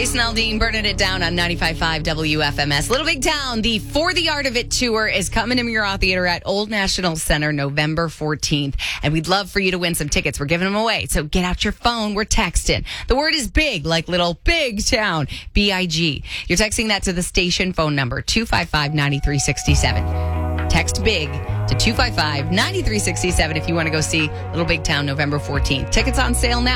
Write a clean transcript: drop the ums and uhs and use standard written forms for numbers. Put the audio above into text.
Jason Aldean burning it down on 95.5 WFMS. Little Big Town, the For the Art of It tour is coming to Murat Theater at Old National Center November 14th. And we'd love for you to win some tickets. We're giving them away. So get out your phone. We're texting. The word is big, like Little Big Town. B-I-G. You're texting that to the station phone number, 255-9367. Text big to 255-9367 if you want to go see Little Big Town November 14th. Tickets on sale now.